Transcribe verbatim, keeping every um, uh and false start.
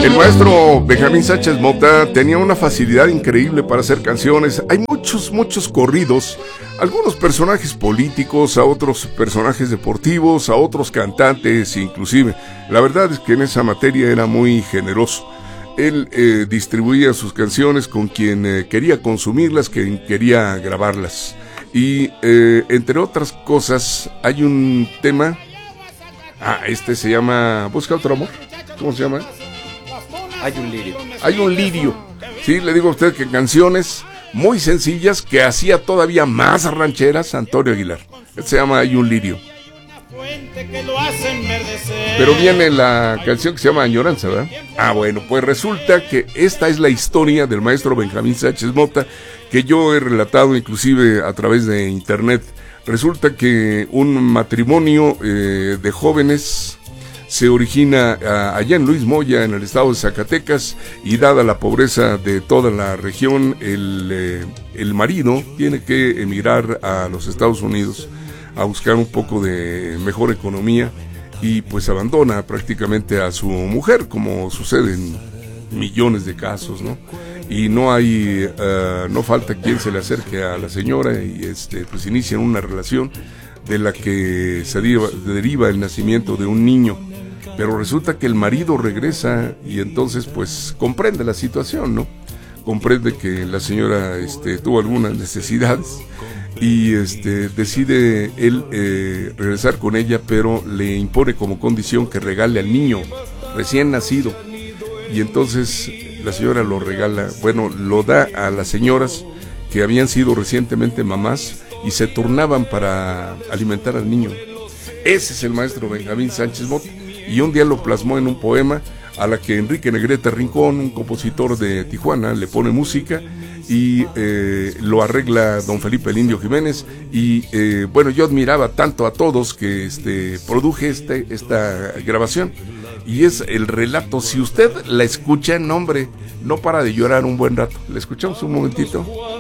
El maestro Benjamín Sánchez Mota tenía una facilidad increíble para hacer canciones. Hay muchos, muchos corridos, algunos personajes políticos, a otros personajes deportivos, a otros cantantes inclusive. La verdad es que en esa materia era muy generoso. Él eh, distribuía sus canciones con quien eh, quería consumirlas, quien quería grabarlas. Y eh, entre otras cosas, hay un tema. Ah, este se llama Busca otro amor. ¿Cómo se llama? Hay un lirio. Hay un lirio. Sí, le digo a usted que canciones muy sencillas que hacía todavía más rancheras Antonio Aguilar. Este se llama Hay un lirio. Pero viene la canción que se llama Añoranza, ¿verdad? Ah, bueno, pues resulta que esta es la historia del maestro Benjamín Sánchez Mota, que yo he relatado inclusive a través de internet. Resulta que un matrimonio eh, de jóvenes se origina uh, allá en Luis Moya, en el estado de Zacatecas, y dada la pobreza de toda la región, el, eh, el marido tiene que emigrar a los Estados Unidos a buscar un poco de mejor economía, y pues abandona prácticamente a su mujer, como sucede en millones de casos, ¿no? Y no hay, uh, no falta quien se le acerque a la señora y este, pues inician una relación de la que se deriva, deriva el nacimiento de un niño. Pero resulta que el marido regresa y entonces pues comprende la situación, ¿no? Comprende que la señora este, tuvo algunas necesidades y este, decide él eh, regresar con ella, pero le impone como condición que regale al niño recién nacido. Y entonces la señora lo regala, bueno, lo da a las señoras que habían sido recientemente mamás y se turnaban para alimentar al niño. Ese es el maestro Benjamín Sánchez Mota. Y un día lo plasmó en un poema a la que Enrique Negrete Rincón, un compositor de Tijuana, le pone música y eh, lo arregla don Felipe el Indio Jiménez. Y eh, bueno, yo admiraba tanto a todos que este, produje este, esta grabación. Y es el relato, si usted la escucha, no hombre, no para de llorar un buen rato. ¿La escuchamos un momentito?